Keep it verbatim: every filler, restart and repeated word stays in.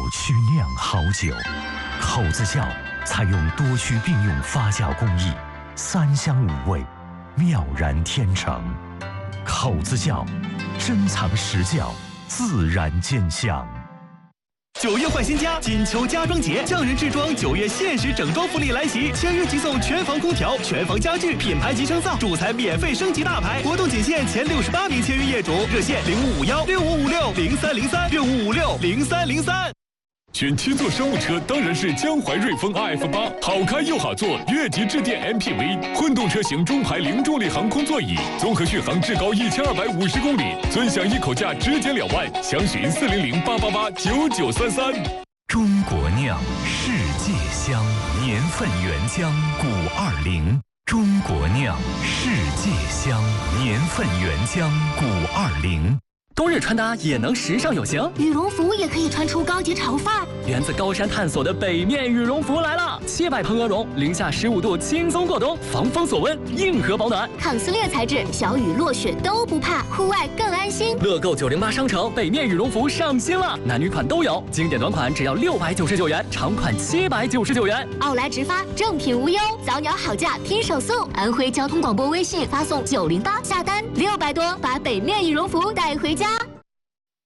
曲酿好酒。口子窖采用多区并用发酵工艺，三香五味，妙然天成。口子窖，珍藏实窖，自然见香。 九月换新家，金秋家装节，匠人制装九月限时整装福利来袭，签约即送全房空调、全房家具、品牌集成灶，主材免费升级大牌。活动仅限前六十八名签约业主，热线零五五幺六五五六零三零三六五五六零三零三。 选七座商务车当然是江淮瑞风 R F 八，好开又好坐，越级致电 M P V， 混动车型中排零重力航空座椅，综合续航至高一千二百五十公里，尊享一口价直减两万，详询四零零八八八九九三三。 中国酿，世界香，年份原浆古二零。中国酿，世界香，年份原浆古二零。 冬日穿搭也能时尚有型， 羽绒服也可以穿出高级潮范儿。 源自高山探索的北面羽绒服来了，切百蓬鹅绒，零下十五度轻松过冬，防风锁温，硬核保暖， 抗撕裂材质，小雨落雪都不怕，户外更安心。 乐购九零八商城北面羽绒服上新了，男女款都有，经典短款只要六百九十九元，长款七百九十九元。 奥莱直发，正品无忧，早鸟好价拼手速。安徽交通广播微信发送九零八下单，六百多把北面羽绒服带回家。